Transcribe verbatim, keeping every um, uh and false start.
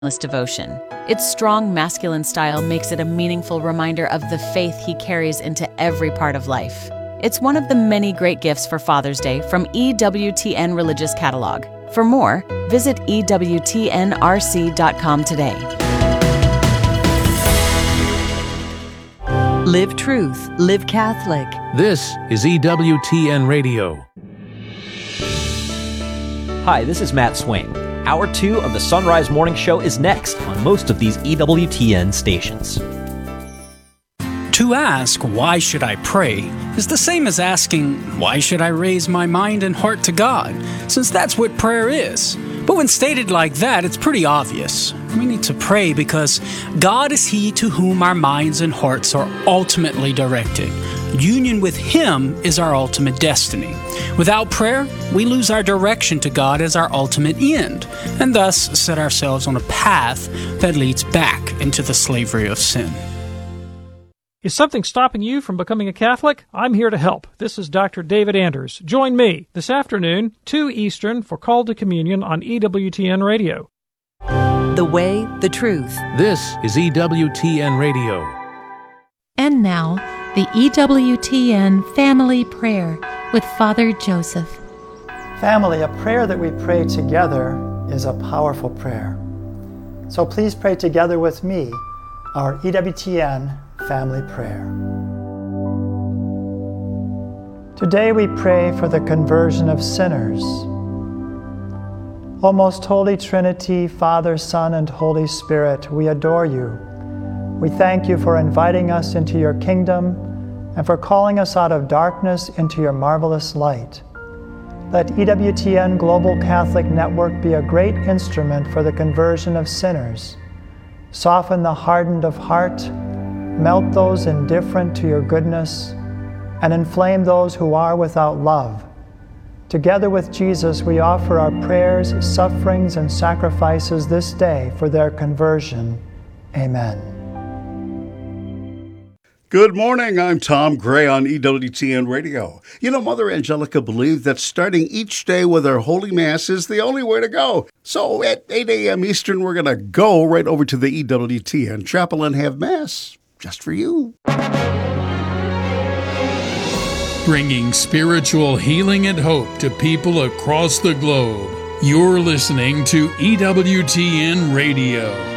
devotion. Its strong masculine style makes it a meaningful reminder of the faith he carries into every part of life. It's one of the many great gifts for Father's Day from E W T N Religious Catalog. For more, visit E W T N R C dot com today. Live truth, live Catholic. This is E W T N Radio. Hi, this is Matt Swain. Hour two of the Sunrise Morning Show is next on most of these E W T N stations. To ask, why should I pray, is the same as asking, why should I raise my mind and heart to God, since that's what prayer is. But when stated like that, it's pretty obvious. We need to pray because God is He to whom our minds and hearts are ultimately directed. Union with Him is our ultimate destiny. Without prayer, we lose our direction to God as our ultimate end, and thus set ourselves on a path that leads back into the slavery of sin. Is something stopping you from becoming a Catholic? I'm here to help. This is Doctor David Anders. Join me this afternoon, two Eastern, for Call to Communion on E W T N Radio. The way, the truth. This is E W T N Radio. And now, the E W T N Family Prayer with Father Joseph. Family, a prayer that we pray together is a powerful prayer. So please pray together with me our E W T N Family Prayer. Today we pray for the conversion of sinners. O most holy Trinity, Father, Son, and Holy Spirit, we adore you. We thank you for inviting us into your kingdom and for calling us out of darkness into your marvelous light. Let E W T N Global Catholic Network be a great instrument for the conversion of sinners. Soften the hardened of heart, melt those indifferent to your goodness, and inflame those who are without love. Together with Jesus, we offer our prayers, sufferings, and sacrifices this day for their conversion. Amen. Good morning, I'm Tom Gray on E W T N Radio. You know, Mother Angelica believed that starting each day with our Holy Mass is the only way to go. So at eight a.m. Eastern, we're going to go right over to the E W T N Chapel and have Mass just for you. Bringing spiritual healing and hope to people across the globe. You're listening to E W T N Radio.